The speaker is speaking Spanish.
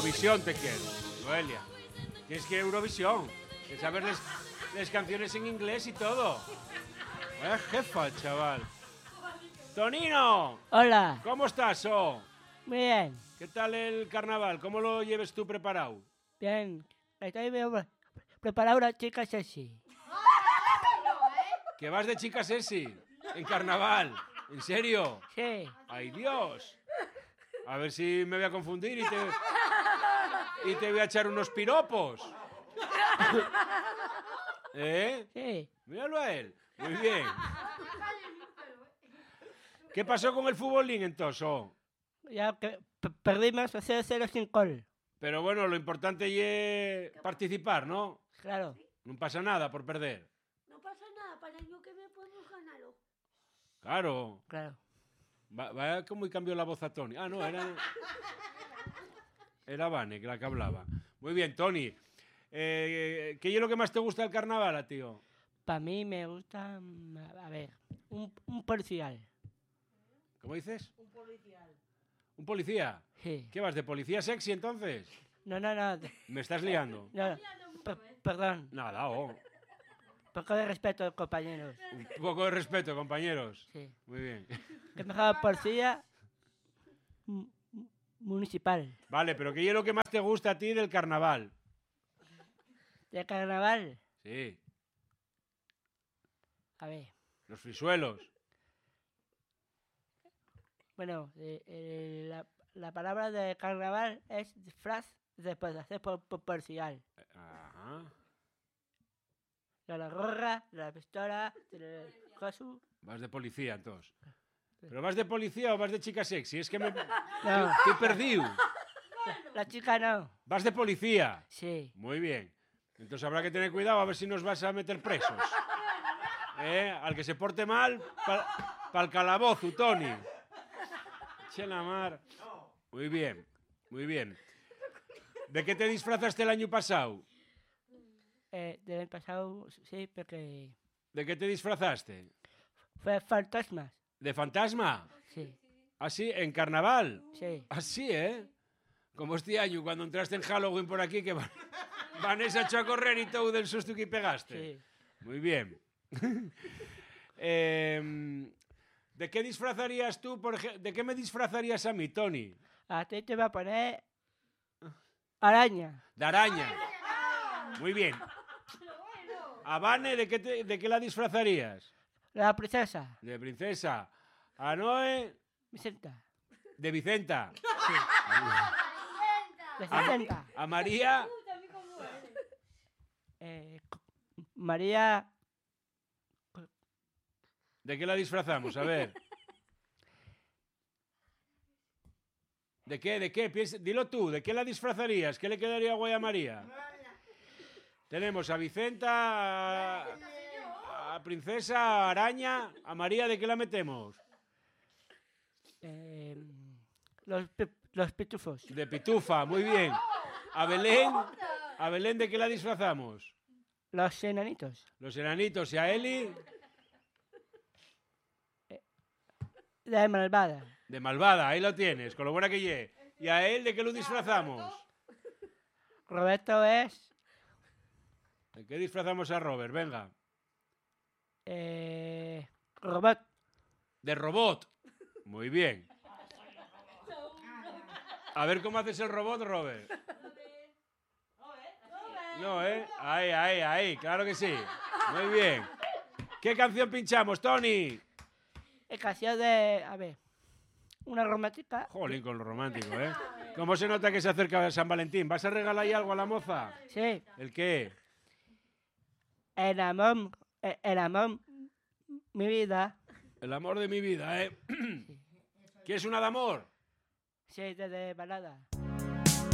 Eurovisión te quiero, Noelia. Tienes que ir a Eurovisión. De saber las canciones en inglés y todo. Jefa, chaval. Tonino. Hola. ¿Cómo estás, Muy bien. ¿Qué tal el carnaval? ¿Cómo lo lleves tú preparado? Bien. Estoy preparado una chica sexy. ¿Que vas de chica sexy en carnaval? ¿En serio? Sí. ¡Ay, Dios! A ver si me voy a confundir y te voy a echar unos piropos. ¿Eh? Sí. Míralo a él. Muy bien. ¿Qué pasó con el futbolín entonces? Ya que perdimos 0-0 sin gol. Pero bueno, lo importante es participar, ¿no? Claro. No pasa nada por perder. No pasa nada, para el año que me podemos ganarlo. Claro. Claro. Va como cambió la voz a Tony. Ah, no, era Vane, que la que hablaba. Muy bien, Tony. ¿Qué es lo que más te gusta del carnaval, tío? Para mí me gusta, a ver, un policial. ¿Cómo dices? Un policial. ¿Un policía? Sí. ¿Qué vas, de policía sexy entonces? No. ¿Me estás liando? No. Perdón. Nada, Poco de respeto, compañeros. Un poco de respeto, compañeros. Sí. Muy bien. Que mejor policía municipal. Vale, pero ¿qué es lo que más te gusta a ti del carnaval? De carnaval. Sí, A ver. los frisuelos. Bueno, la palabra de carnaval es disfraz de hacer por policial. Ajá. La gorra, la pistola, el cosu. Vas de policía, entonces. ¿Pero vas de policía o vas de chica sexy? Es que me... No, Estoy perdido. la chica no. ¿Vas de policía? Sí. Muy bien. Entonces habrá que tener cuidado a ver si nos vas a meter presos. Al que se porte mal, para el calabozo, Tony. Che la mar. Muy bien, muy bien. ¿De qué te disfrazaste el año pasado? Del año pasado, sí, porque ¿De qué te disfrazaste? fue fantasmas. ¿De fantasma? Sí, ¿Así? ¿En carnaval? sí. Así, ¿eh? Como este año, cuando entraste en Halloween por aquí, que Vanessa echó a correr y todo del susto que pegaste. Sí. Muy bien. ¿De qué disfrazarías tú, por ejemplo? ¿De qué me disfrazarías a mí, Tony? A ti te va a poner araña. De araña. Muy bien. ¿A Vane de qué la disfrazarías? La princesa. De princesa. ¿A Noé? Vicenta. De Vicenta. De 60. ¿A María? María. ¿De qué la disfrazamos? A ver. ¿De qué? ¿De qué? Dilo tú, ¿de qué la disfrazarías? ¿Qué le quedaría guay a María? Tenemos a Vicenta, a Princesa, a Araña, a María, ¿de qué la metemos? Los pitufos. De Pitufa, muy bien. ¿A Belén de qué la disfrazamos? Los enanitos. Los enanitos. ¿Y a Eli? De malvada. De malvada, ahí lo tienes, con lo buena que lle. ¿Y a él de qué lo disfrazamos? Roberto es. ¿De qué disfrazamos a Robert? Venga. Robot. De robot. Muy bien. A ver cómo haces el robot, Robert. No, ¿eh? Ahí, claro que sí. Muy bien. ¿Qué canción pinchamos, Tony? Canción de. A ver. Una romántica. Jolín, con lo romántico, ¿eh? ¿Cómo se nota que se acerca San Valentín? ¿Vas a regalar ahí algo a la moza? Sí. ¿El qué? El amor, mi vida. El amor de mi vida, ¿eh? ¿Quieres una de amor? Sí, de balada.